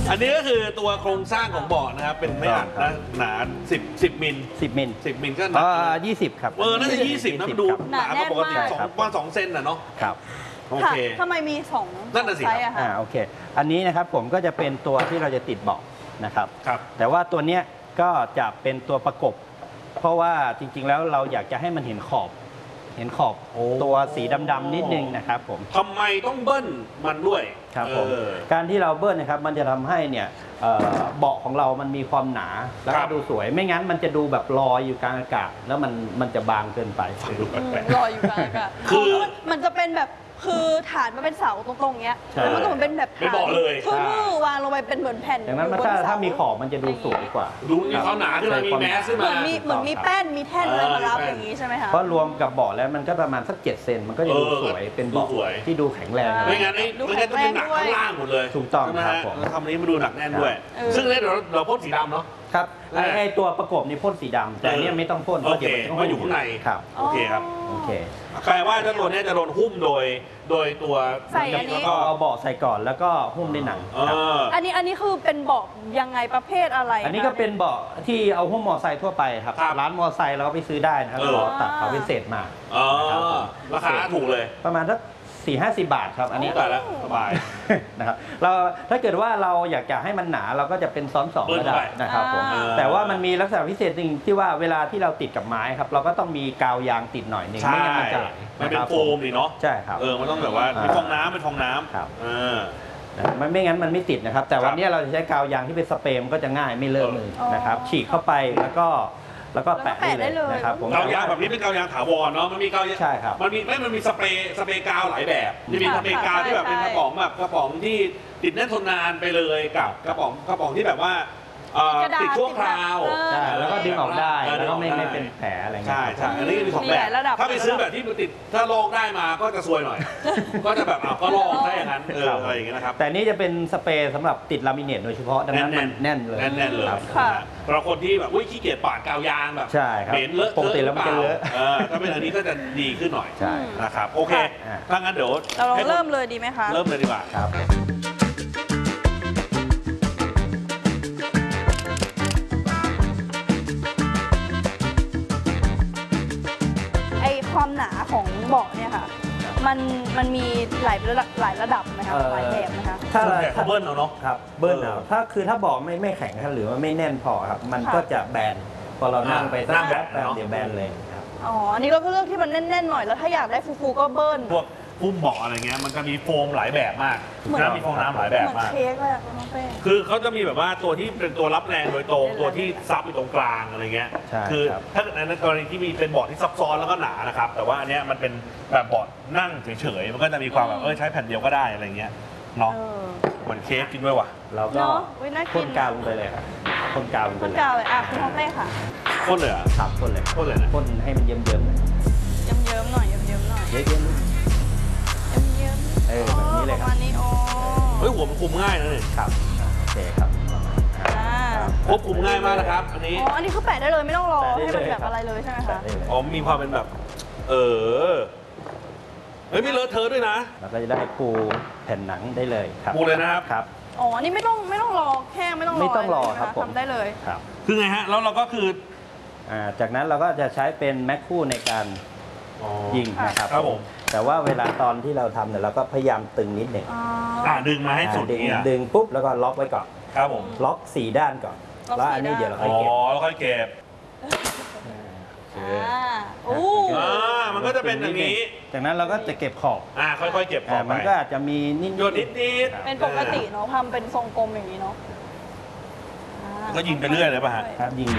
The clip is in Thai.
อันนี้ก็คือตัวโครงสร้างของเบาะนะครับเป็นไม่อัดนะหนา10 มิล 10 มิล 10 มิลก็หนา 20 ครับน่าจะ20นะดูหนาปกติ2 เซนน่ะเนาะครับโอเคทำไมมี2 นั่นน่ะสิโอเคอันนี้นะครับผมก็จะเป็นตัวที่เราจะติดเบาะนะครับครับแต่ว่าตัวเนี้ยก็จะเป็นตัวประกบเพราะว่าจริงๆแล้วเราอยากจะให้มันเห็นขอบตัวสีดำๆนิดนึงนะครับผมทำไมต้องเบิ้ลมันด้วยครับผมการที่เราเบิ้ลนะครับมันจะทำให้เนี่ยเบาะของเรามันมีความหนาแล้วก็ดูสวยไม่งั้นมันจะดูแบบลอยอยู่กลางอากาศแล้วมันจะบางเกินไปลอยอยู่กลางอากาศคือมันจะเป็นแบบคือฐานมันเป็นเสาตรงๆเงี้ยแล้วมันก็เป็นแบบไม่บอกเลยวางลงไปเป็นเหมือนแผ่นอย่างนั้นถ้ามีขอบมันจะดูสวยกว่าดูมีความหนาขึ้นมามีแมสขึ้นมาเหมือนมีแป้นมีแท่นอะไรมารับอย่างนี้ใช่ไหมคะเพราะรวมกับเบาะแล้วมันก็ประมาณสัก7 เซนมันก็จะดูสวยเป็นเบาะที่ดูแข็งแรงไม่งั้นต้องเป็นหนักข้างล่างหมดเลยถูกต้องครับผมทำนี้มาดูหนักแน่นด้วยซึ่งเราพ่นสีดำเนาะครับไอตัวประกบนี่พ่นสีดำแต่เนี้ยไม่ต้องพ่นเพราะเดี๋ยวมันอยู่ข้างในครับโอเคครับโอเคแปลว่าเจ้าตัวนี้จะโดนหุ้มโดยตัวใส่อันนี้ก็เอาเบาะใส่ก่อนแล้วก็หุ้มด้วยหนังอันนี้คือเป็นเบาะยังไงประเภทอะไรอันนี้ก็เป็นเบาะที่เอาหุ้มมอไซค์ทั่วไปครับร้านมอไซค์เราก็ไปซื้อได้นะครับเราตัดเขาเป็นเศษมาราคาถูกเลยประมาณสัก40-50 บาทครับอันนี้แต่ละสบายนะครับเราถ้าเกิดว่าเราอยากจะให้มันหนาเราก็จะเป็นซ้อน2ก็ได้นะครับผมแต่ว่ามันมีลักษณะพิเศษหนึ่งที่ว่าเวลาที่เราติดกับไม้ครับเราก็ต้องมีกาวยางติดหน่อยหนึ่งไม่งั้นมันจะไหลมันเป็นโฟมนี่เนาะใช่ครับมันต้องแบบว่าเป็นฟองน้ำเป็นฟองน้ำครับมันไม่งั้นมันไม่ติดนะครับแต่วันนี้เราจะใช้กาวยางที่เป็นสเปรย์มันก็จะง่ายไม่เลอะมือนะครับฉีกเข้าไปแล้วก็แปะได้เลยนะครับกาวยางแบบนี้เป็นกาวยางถาวรเนาะมันมีกาวยางใช่ครับมันมีสเปรย์กาวหลายแบบจะมีสเปรย์กาวที่แบบเป็นกระป๋องแบบกระป๋องที่ติดแน่นทนนานไปเลยกับกระป๋องที่แบบว่าติดชั่วคราวแล้วก็ดึงออกได้แล้วก็ไม่เป็นแผลอะไรเงี้ยใช่อันนี้มี2แบบถ้าไปซื้อแบบที่มันติดถ้าลอกได้มาก็จะซวยหน่อยก็จะแบบก็ลอกได้อย่างนั้นอะไรอย่างเงี้ยนะครับแต่นี่จะเป็นสเปรย์สำหรับติดลามิเนตโดยเฉพาะดังนั้นมันแน่นเลยแน่นเลยเราคนที่แบบขี้เกียจปาดกาวยางแบบเหม็นเลอะปกติแล้วมันจะเลอะถ้าเป็นอันนี้ก็จะดีขึ้นหน่อยนะครับโอเคถ้างั้นเดี๋ยวเราเริ่มเลยดีไหมคะเริ่มเลยดีกว่าครับความหนาของเบาะเนี่ยค่ะมันมีหลายระดับไหมคะหลายแบบไหมคะถ้าเบิ้ลเอาเนาะครับเบิ้ลเอาถ้าเบาะไม่แข็งหรือว่าไม่แน่นพอครับมันก็จะแบนพอเรานั่งไปสักแป๊บเดี๋ยวแบนเลยครับอันนี้เราก็เลือกที่มันแน่นๆหน่อยแล้วถ้าอยากได้ฟูๆก็เบิ้ลพวกพุ่มเบาะอะไรเงี้ยมันก็มีโฟมหลายแบบมากมีฟองน้ำหลายแบบมากเหมือนเค้กเลยน้องเป้คือเขาจะมีแบบว่าตัวที่เป็นตัวรับแรงโดยตรงตัวที่ซับอยู่ตรงกลางอะไรเงี้ยคือถ้าในกรณีที่มีเป็นเบาะที่ซับซ้อนแล้วก็หนานะครับแต่ว่าอันเนี้ยมันเป็นแบบเบาะนั่งเฉยๆมันก็จะมีความแบบใช้แผ่นเดียวก็ได้อะไรเงี้ยเนาะเหมือนเค้กกินด้วยว่ะเราก็พ่นกาวลงไปเลยครับพ่นกาวลงไปเลยคุณน้องเป้ค่ะพ่นเลยอ่ะครับพ่นเลยนะพ่นให้มันเยิ้มๆหน่อยเยิ้มๆหน่อยเยิ้มๆหน่อยเยิ้มแบบนี้เลยครับหัวมันคุมง่ายนะเนี่ยครับโอเคครับควบคุมง่ายมากนะครับอันนี้อันนี้คือแปะได้เลยไม่ต้องรอให้มันแบบอะไรเลยใช่ไหมคะมีความเป็นแบบไม่เลอะเทอะด้วยนะแล้วก็จะได้ปูแผ่นหนังได้เลยครับปูเลยนะครับครับนี่ไม่ต้องรอแห้งไม่ต้องรอครับผมทำได้เลยครับคือไงฮะแล้วเราก็คือจากนั้นเราก็จะใช้เป็นแม็กคู่ในการยิงนะครับผมแต่ว่าเวลาตอนที่เราทำเนี่ยเราก็พยายามตึงนิดหนึ่งดึงมาให้สุดดึงปุ๊บแล้วก็ล็อกไว้ก่อนครับผมล็อก4 ด้านก่อนแล้วอันนี้เดี๋ยวเราค่อยเก็บแล้วค่อยเก็บมันก็จะเป็นอย่างนี้จากนั้นเราก็จะเก็บขอบค่อยๆเก็บขอบมันก็อาจจะมีนิดเป็นปกติเนาะทำเป็นทรงกลมอย่างนี้เนาะก็ยิงไปเรื่อยเลยป่ะฮะครับยิง